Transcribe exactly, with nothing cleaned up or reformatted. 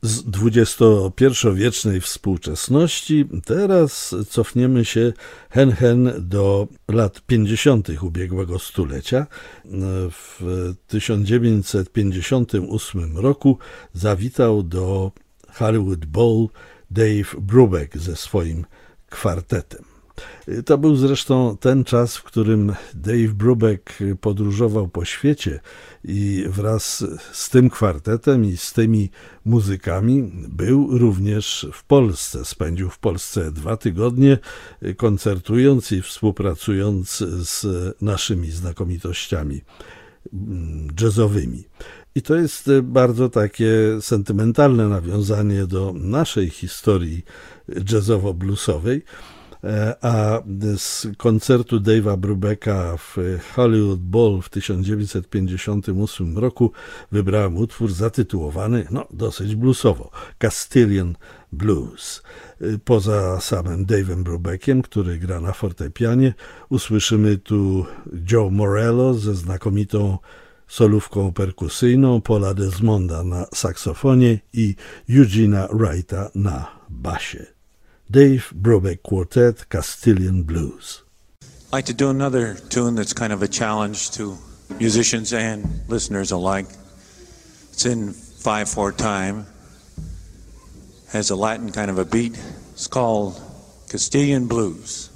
z dwudziestopierwowiecznej współczesności. Teraz cofniemy się hen hen do lat pięćdziesiątych ubiegłego stulecia. W tysiąc dziewięćset pięćdziesiątym ósmym roku zawitał do Hollywood Bowl Dave Brubeck ze swoim kwartetem. To był zresztą ten czas, w którym Dave Brubeck podróżował po świecie i wraz z tym kwartetem i z tymi muzykami był również w Polsce. Spędził w Polsce dwa tygodnie, koncertując i współpracując z naszymi znakomitościami jazzowymi. I to jest bardzo takie sentymentalne nawiązanie do naszej historii jazzowo-bluesowej. A z koncertu Dave'a Brubecka w Hollywood Bowl w tysiąc dziewięćset pięćdziesiątym ósmym roku wybrałem utwór zatytułowany, no dosyć bluesowo, Castilian Blues. Poza samym Dave'em Brubeckiem, który gra na fortepianie, usłyszymy tu Joe Morello ze znakomitą solówką perkusyjną, Paula Desmonda na saksofonie i Eugena Wrighta na basie. Dave Brubeck Quartet, Castilian Blues. I'd like to do another tune that's kind of a challenge to musicians and listeners alike. It's in five four time, has a Latin kind of a beat. It's called Castilian Blues.